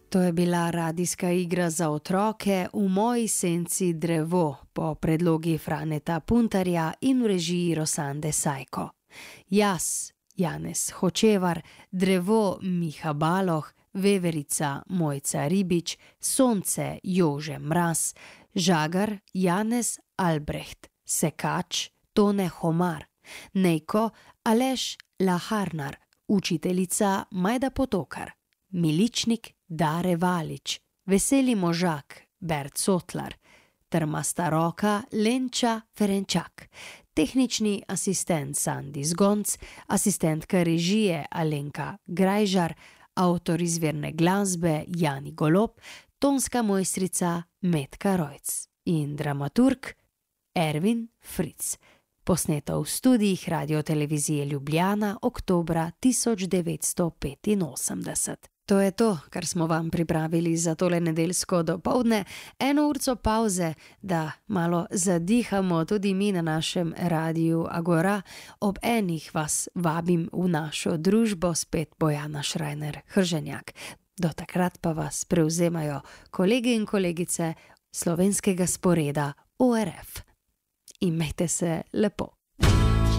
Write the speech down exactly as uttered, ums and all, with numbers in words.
To je bila radijska igra za otroke V moji senci drevo po predlogi Franeta Puntarja in v režiji Rosande Sajko. Jaz, Janez Hočevar, drevo Miha Baloh, veverica Mojca Ribič, sonce Jože Mraz, žagar Janez Albrecht, sekač Tone Homar, nejko Aleš Laharnar, učiteljica Majda Potokar, miličnik Dare Valič, veseli možak Bert Sotlar, trmasta roka Lenča Ferenčak, tehnični asistent Sandi Zgonc, asistentka režije Alenka Grajžar, avtor izvirne glasbe Jani Golob, tonska mojstrica Metka Rojc in dramaturg Ervin Fritz. Posneto v studijih Radiotelevizije Ljubljana oktobra tisoč devetsto petinosemdeset. To je to, kar smo vam pripravili za tole nedeljsko dopoldne, eno urco pauze, da malo zadihamo tudi mi na našem radiju Agora. Ob enih vas vabim v našo družbo, spet Bojana Šrajner Hrženjak. Do takrat pa vas prevzemajo kolegi in kolegice slovenskega sporeda O R F. Imejte se lepo.